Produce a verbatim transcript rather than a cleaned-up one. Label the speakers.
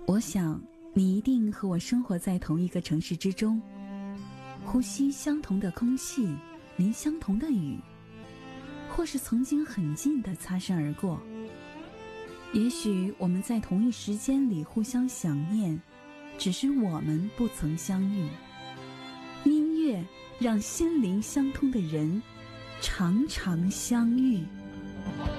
Speaker 1: 我想你一定和我生活在同一个城市之中，呼吸相同的空气，淋相同的雨，或是曾经很近的擦身而过。也许我们在同一时间里互相想念，只是我们不曾相遇。音乐让心灵相通的人常常相遇。